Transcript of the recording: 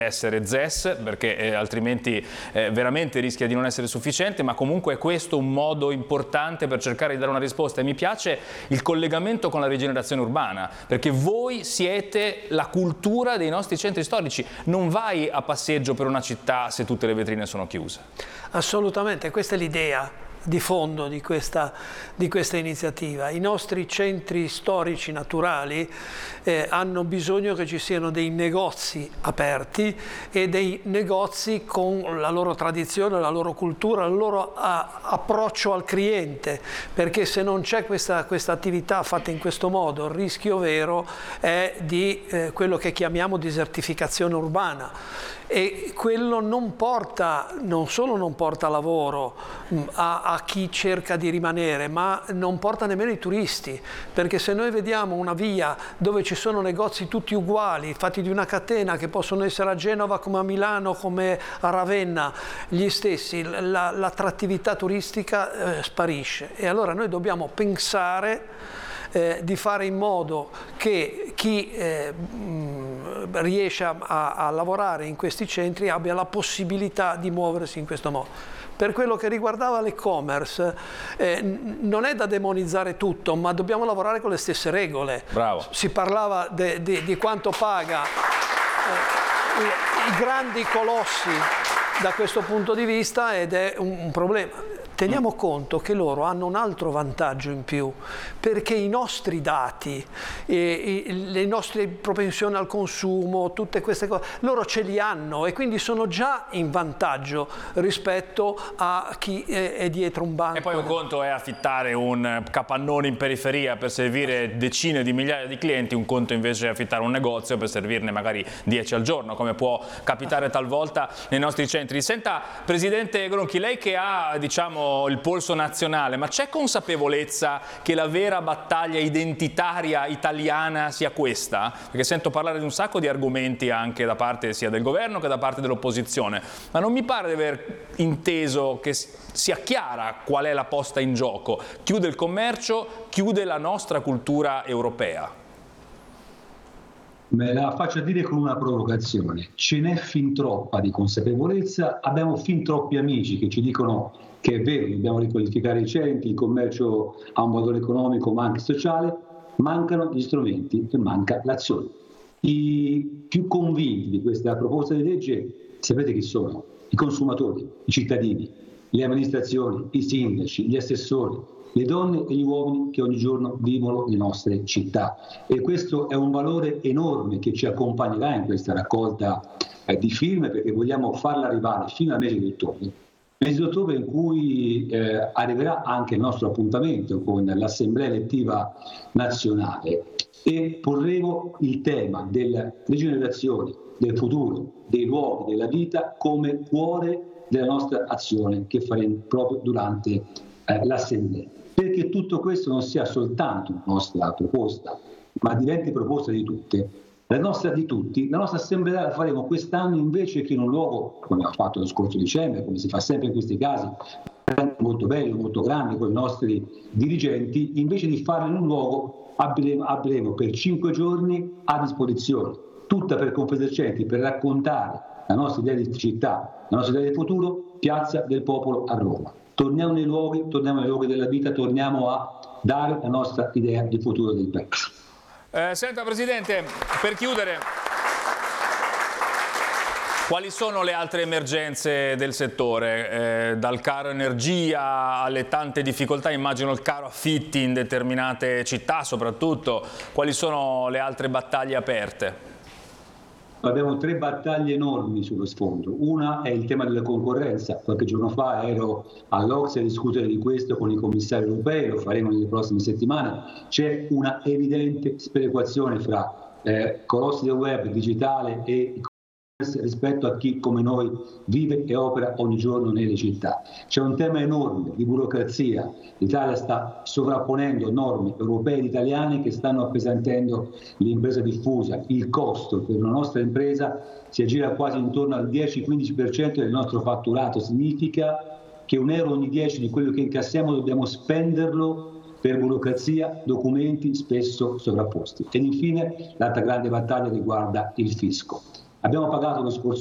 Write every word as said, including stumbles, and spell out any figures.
essere Z E S, perché eh, altrimenti eh, veramente rischia di non essere sufficiente, ma comunque è questo un modo importante per cercare di dare una risposta. E mi piace il collegamento con la rigenerazione urbana, perché voi siete la cultura dei nostri centri storici. Non vai a passeggio per una città se tutte le vetrine sono chiuse. Assolutamente, questa è l'idea di fondo di questa, di questa iniziativa. I nostri centri storici naturali eh, hanno bisogno che ci siano dei negozi aperti e dei negozi con la loro tradizione, la loro cultura, il loro a, approccio al cliente, perché se non c'è questa, questa attività fatta in questo modo, il rischio vero è di eh, quello che chiamiamo desertificazione urbana. E quello non porta, non solo non porta lavoro a, a chi cerca di rimanere, ma non porta nemmeno i turisti, perché se noi vediamo una via dove ci sono negozi tutti uguali, fatti di una catena, che possono essere a Genova come a Milano, come a Ravenna, gli stessi, l'attrattività turistica eh, sparisce. E allora noi dobbiamo pensare Eh, di fare in modo che chi eh, mh, riesce a, a lavorare in questi centri abbia la possibilità di muoversi in questo modo. Per quello che riguardava l'e-commerce, eh, non è da demonizzare tutto, ma dobbiamo lavorare con le stesse regole. Bravo. Si parlava de, de, di quanto paga eh, i, i grandi colossi da questo punto di vista, ed è un, un problema. Teniamo conto che loro hanno un altro vantaggio in più, perché i nostri dati, e, e, le nostre propensioni al consumo, tutte queste cose, loro ce li hanno e quindi sono già in vantaggio rispetto a chi è, è dietro un banco. E poi un conto è affittare un capannone in periferia per servire decine di migliaia di clienti, un conto invece è affittare un negozio per servirne magari dieci al giorno, come può capitare talvolta nei nostri centri. Senta, Presidente Gronchi, lei che ha, diciamo, il polso nazionale, ma c'è consapevolezza che la vera battaglia identitaria italiana sia questa? Perché sento parlare di un sacco di argomenti anche da parte sia del governo che da parte dell'opposizione, ma non mi pare di aver inteso che sia chiara qual è la posta in gioco. Chiude il commercio, chiude la nostra cultura europea. Me la faccio dire con una provocazione: ce n'è fin troppa di consapevolezza, abbiamo fin troppi amici che ci dicono che è vero, dobbiamo riqualificare i centri, il commercio ha un valore economico ma anche sociale, mancano gli strumenti e manca l'azione. I più convinti di questa proposta di legge, sapete chi sono? I consumatori, i cittadini, le amministrazioni, i sindaci, gli assessori, le donne e gli uomini che ogni giorno vivono le nostre città. E questo è un valore enorme che ci accompagnerà in questa raccolta eh, di firme, perché vogliamo farla arrivare fino al mese di ottobre. Mese di ottobre in cui eh, arriverà anche il nostro appuntamento con l'Assemblea elettiva nazionale, e porremo il tema della rigenerazione, del futuro, dei luoghi, della vita come cuore della nostra azione che faremo proprio durante eh, l'Assemblea. Perché tutto questo non sia soltanto una nostra proposta, ma diventi proposta di tutte. La nostra di tutti, la nostra assemblea la faremo quest'anno invece che in un luogo, come ho fatto lo scorso dicembre, come si fa sempre in questi casi, molto bello, molto grande, con i nostri dirigenti, invece di farlo in un luogo, avremo per cinque giorni a disposizione, tutta per Confesercenti, per raccontare la nostra idea di città, la nostra idea di futuro, Piazza del Popolo a Roma. Torniamo nei luoghi, torniamo nei luoghi della vita, torniamo a dare la nostra idea di futuro del paese. Eh, senta Presidente, per chiudere, quali sono le altre emergenze del settore? Eh, dal caro energia alle tante difficoltà, immagino il caro affitti in determinate città soprattutto, quali sono le altre battaglie aperte? Abbiamo tre battaglie enormi sullo sfondo. Una è il tema della concorrenza. Qualche giorno fa ero all'Ocse a discutere di questo con i commissari europei, lo faremo nelle prossime settimane. C'è una evidente sperequazione fra eh, colossi del web, digitale e rispetto a chi come noi vive e opera ogni giorno nelle città. C'è un tema enorme di burocrazia. L'Italia sta sovrapponendo norme europee ed italiane che stanno appesantendo l'impresa diffusa. Il costo per una nostra impresa si aggira quasi intorno al dieci quindici per cento del nostro fatturato. Significa che un euro ogni dieci di quello che incassiamo dobbiamo spenderlo per burocrazia, documenti spesso sovrapposti. Ed infine l'altra grande battaglia riguarda il fisco. Abbiamo pagato lo scorso